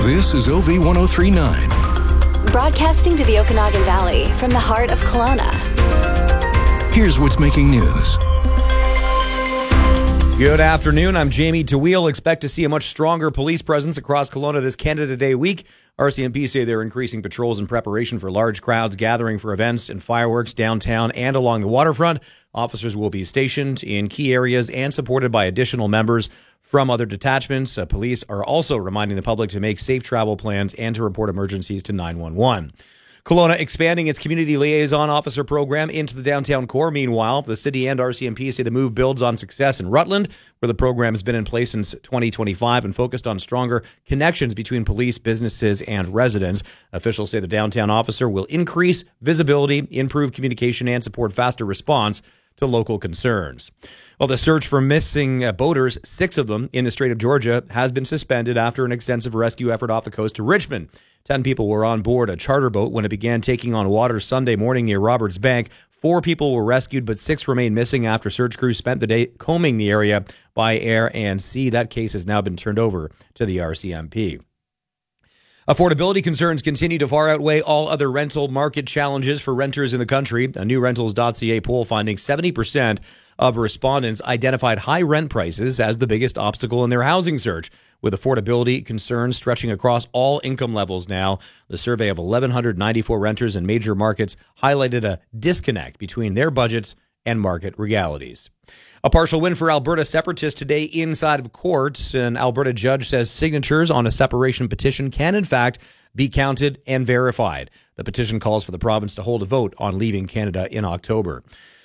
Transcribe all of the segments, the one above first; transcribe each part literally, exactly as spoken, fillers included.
This is O V ten thirty-nine. Broadcasting to the Okanagan Valley from the heart of Kelowna. Here's what's making news. Good afternoon. I'm Jamie Tawil. Expect to see a much stronger police presence across Kelowna this Canada Day week. R C M P say they're increasing patrols in preparation for large crowds gathering for events and fireworks downtown and along the waterfront. Officers will be stationed in key areas and supported by additional members from other detachments. Uh, police are also reminding the public to make safe travel plans and to report emergencies to nine one one. Kelowna expanding its community liaison officer program into the downtown core. Meanwhile, the city and R C M P say the move builds on success in Rutland, where the program has been in place since twenty twenty-five and focused on stronger connections between police, businesses, and residents. Officials say the downtown officer will increase visibility, improve communication, and support faster response to local concerns. Well, the search for missing uh, boaters, six of them in the Strait of Georgia, has been suspended after an extensive rescue effort off the coast of Richmond. Ten people were on board a charter boat when it began taking on water Sunday morning near Roberts Bank. Four people were rescued, but six remain missing after search crews spent the day combing the area by air and sea. That case has now been turned over to the R C M P. Affordability concerns continue to far outweigh all other rental market challenges for renters in the country. A new rentals dot c a poll finding seventy percent of respondents identified high rent prices as the biggest obstacle in their housing search, with affordability concerns stretching across all income levels now. The survey of one thousand one hundred ninety-four renters in major markets highlighted a disconnect between their budgets and market realities. A partial win for Alberta separatists today inside of court. An Alberta judge says signatures on a separation petition can, in fact, be counted and verified. The petition calls for the province to hold a vote on leaving Canada in October.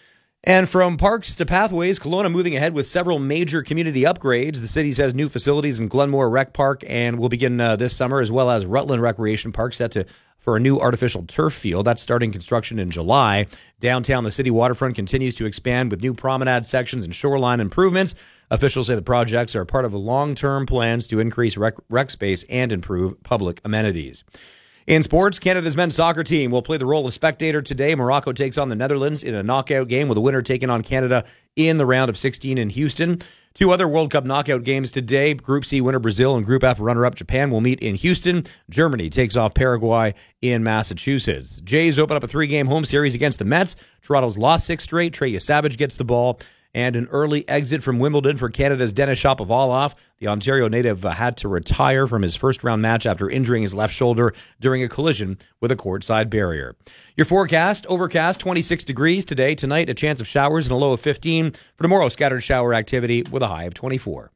And from parks to pathways, Kelowna moving ahead with several major community upgrades. The city has new facilities in Glenmore Rec Park and will begin uh, this summer, as well as Rutland Recreation Park set to for a new artificial turf field. That's starting construction in July. Downtown, the city waterfront continues to expand with new promenade sections and shoreline improvements. Officials say the projects are part of long-term plans to increase rec, rec space and improve public amenities. In sports, Canada's men's soccer team will play the role of spectator today. Morocco takes on the Netherlands in a knockout game, with the winner taking on Canada in the round of sixteen in Houston. Two other World Cup knockout games today. Group C winner Brazil and Group F runner-up Japan will meet in Houston. Germany takes off Paraguay in Massachusetts. Jays open up a three-game home series against the Mets. Toronto's lost six straight. Trey Savage gets the ball. And an early exit from Wimbledon for Canada's Denis Shapovalov. The Ontario native uh, had to retire from his first-round match after injuring his left shoulder during a collision with a courtside barrier. Your forecast, overcast, twenty-six degrees today. Tonight, a chance of showers and a low of fifteen. For tomorrow, scattered shower activity with a high of twenty-four.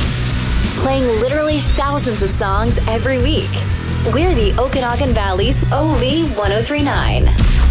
Playing literally thousands of songs every week. We're the Okanagan Valley's O V ten thirty-nine.